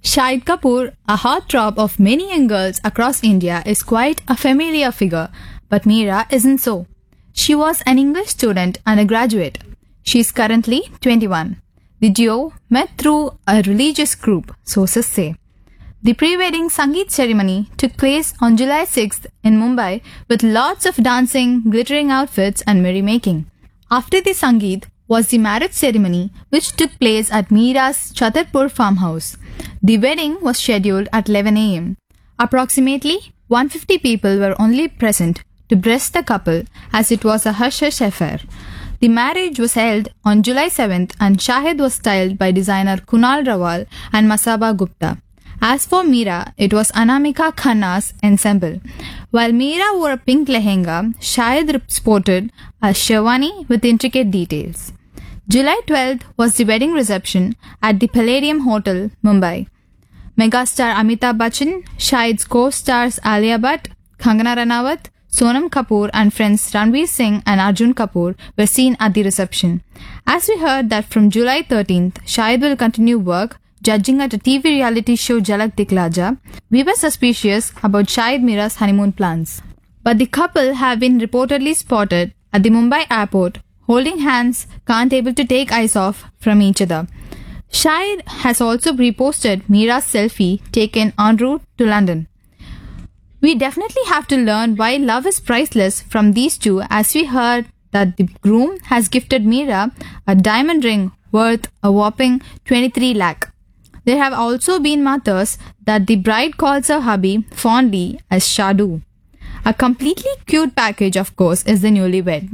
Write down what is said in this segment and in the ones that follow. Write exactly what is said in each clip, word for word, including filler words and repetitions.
Shahid Kapoor, a heartthrob of many young girls across India, is quite a familiar figure, but Meera isn't so. She was an English student and a graduate. She is currently twenty-one. The duo met through a religious group, sources say. The pre-wedding Sangeet ceremony took place on July sixth in Mumbai with lots of dancing, glittering outfits and merrymaking. After the Sangeet was the marriage ceremony which took place at Meera's Chhatarpur farmhouse. The wedding was scheduled at eleven a.m. Approximately one hundred fifty people were only present to bless the couple as it was a hush-hush affair. The marriage was held on July seventh and Shahid was styled by designer Kunal Rawal and Masaba Gupta. As for Meera, it was Anamika Khanna's ensemble. While Meera wore a pink lehenga, Shahid sported a sherwani with intricate details. July twelfth was the wedding reception at the Palladium Hotel, Mumbai. Megastar Amitabh Bachchan, Shahid's co-stars Alia Bhatt, Kangana Ranawat, Sonam Kapoor and friends Ranveer Singh and Arjun Kapoor were seen at the reception. As we heard that from July thirteenth, Shahid will continue work judging at a T V reality show Jhalak Dikhla Ja, we were suspicious about Shahid Meera's honeymoon plans. But the couple have been reportedly spotted at the Mumbai airport holding hands, can't able to take eyes off from each other. Shahid has also reposted Meera's selfie taken en route to London. We definitely have to learn why love is priceless from these two, as we heard that the groom has gifted Meera a diamond ring worth a whopping twenty-three lakh. There have also been matters that the bride calls her hubby fondly as Shadu. A completely cute package, of course, is the newlywed.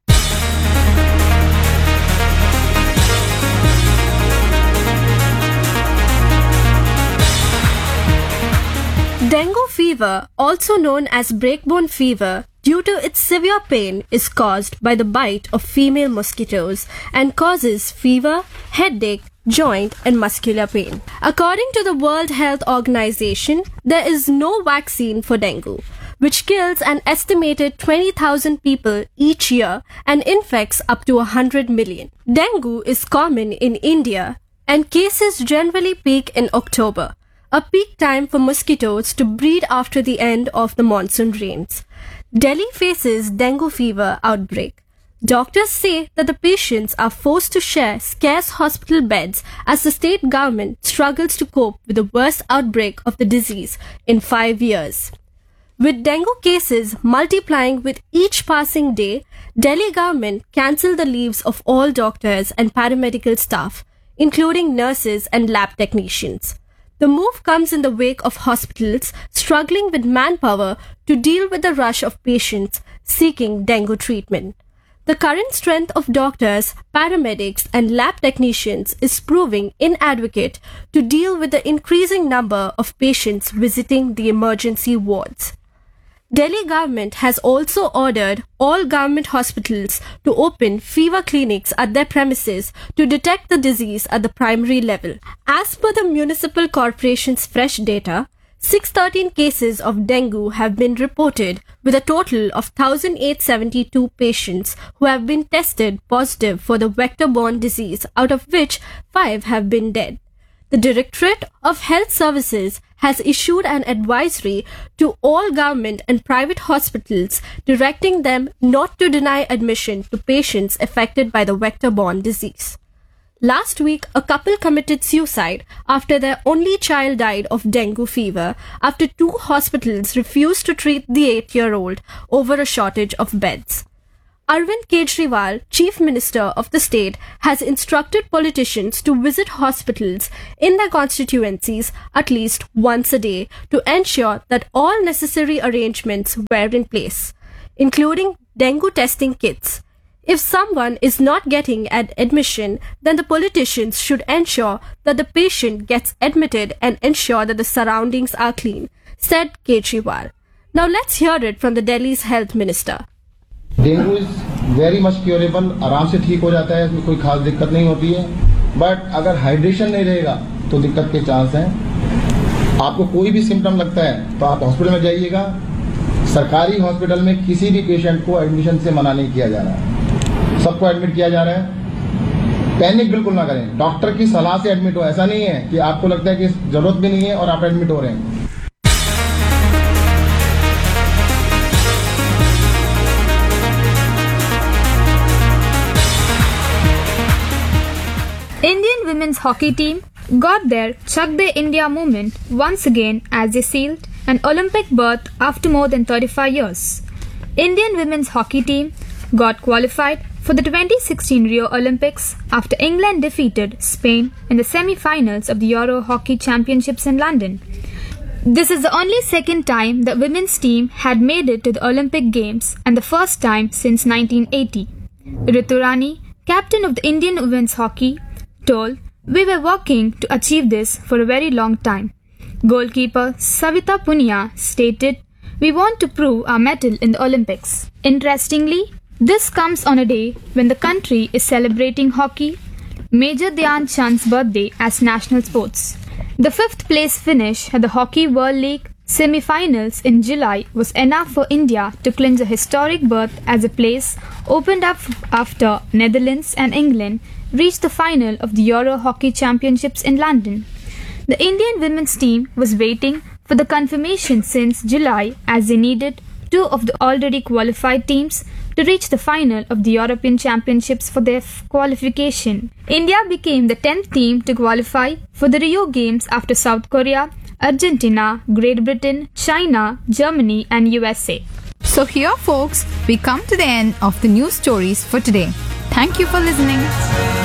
Dengue fever, also known as breakbone fever, due to its severe pain, is caused by the bite of female mosquitoes and causes fever, headache, joint and muscular pain. According to the World Health Organization, there is no vaccine for dengue, which kills an estimated twenty thousand people each year and infects up to one hundred million. Dengue is common in India and cases generally peak in October, a peak time for mosquitoes to breed after the end of the monsoon rains. Delhi faces dengue fever outbreak. Doctors say that the patients are forced to share scarce hospital beds as the state government struggles to cope with the worst outbreak of the disease in five years. With dengue cases multiplying with each passing day, Delhi government cancelled the leaves of all doctors and paramedical staff, including nurses and lab technicians. The move comes in the wake of hospitals struggling with manpower to deal with the rush of patients seeking dengue treatment. The current strength of doctors, paramedics, and lab technicians is proving inadequate to deal with the increasing number of patients visiting the emergency wards. Delhi government has also ordered all government hospitals to open fever clinics at their premises to detect the disease at the primary level. As per the municipal corporation's fresh data, six hundred thirteen cases of dengue have been reported with a total of one thousand eight hundred seventy-two patients who have been tested positive for the vector-borne disease, out of which five have been dead. The Directorate of Health Services has issued an advisory to all government and private hospitals directing them not to deny admission to patients affected by the vector-borne disease. Last week, a couple committed suicide after their only child died of dengue fever after two hospitals refused to treat the eight-year-old over a shortage of beds. Arvind Kejriwal, Chief Minister of the state, has instructed politicians to visit hospitals in their constituencies at least once a day to ensure that all necessary arrangements were in place, including dengue testing kits. If someone is not getting an admission, then the politicians should ensure that the patient gets admitted and ensure that the surroundings are clean, said Kejriwal. Now let's hear it from the Delhi's health minister. Dengue is very much curable, आराम से ठीक हो जाता है, इसमें कोई खास दिक्कत नहीं होती है. बट अगर हाइड्रेशन नहीं रहेगा तो दिक्कत के चांस हैं. आपको कोई भी सिम्टम लगता है तो आप हॉस्पिटल में जाइएगा. सरकारी हॉस्पिटल में किसी भी पेशेंट को एडमिशन से मना नहीं किया जा रहा है, सबको एडमिट किया जा रहा है. पैनिक बिल्कुल ना करें, डॉक्टर की सलाह से एडमिट हो। ऐसा नहीं है कि आपको लगता है कि जरूरत भी नहीं है और आप एडमिट हो रहे हैं। Indian women's hockey team got their Chak De India moment once again as they sealed an Olympic berth after more than thirty-five years. Indian women's hockey team got qualified for the twenty sixteen Rio Olympics after England defeated Spain in the semi-finals of the Euro Hockey Championships in London. This is the only second time the women's team had made it to the Olympic Games and the first time since nineteen eighty. Ritu Rani, captain of the Indian women's hockey, told, "We were working to achieve this for a very long time." Goalkeeper Savita Punia stated, "We want to prove our mettle in the Olympics." Interestingly, this comes on a day when the country is celebrating hockey, Major Dhyan Chand's birthday as national sports. The fifth place finish at the Hockey World League semi-finals in July was enough for India to clinch a historic berth as a place opened up after Netherlands and England reached the final of the Euro Hockey Championships in London. The Indian women's team was waiting for the confirmation since July as they needed two of the already qualified teams to reach the final of the European Championships for their f- qualification. India became the tenth team to qualify for the Rio Games after South Korea, Argentina, Great Britain, China, Germany, and U S A. So here, folks, we come to the end of the news stories for today. Thank you for listening.